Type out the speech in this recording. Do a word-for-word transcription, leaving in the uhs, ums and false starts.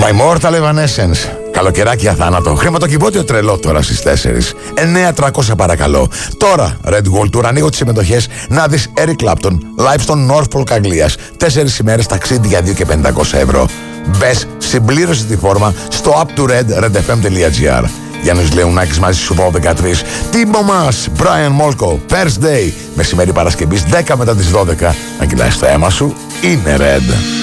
My Mortal Evanescence. Καλοκαιράκι αθάνατο. Χρηματοκιβώτιο τρελό τώρα στις τέσσερις. εννιά τριακόσια παρακαλώ. Τώρα Red Gold Tour, ανοίγω τις συμμετοχές να δεις Eric Clapton live στο Norfolk Αγγλίας. Τέσσερις ημέρες ταξίδι για δύο χιλιάδες πεντακόσια ευρώ. Μπες, συμπλήρωσε τη φόρμα στο up to red redfm.gr. Γιάννης Λεουνάκης μαζί σου δώδεκα τρία. Τίμο μας, Brian Molko, First Day. Μεσημέρι Παρασκευής δέκα μετά τις δώδεκα. Αν κοιτάς το αίμα σου, είναι Red.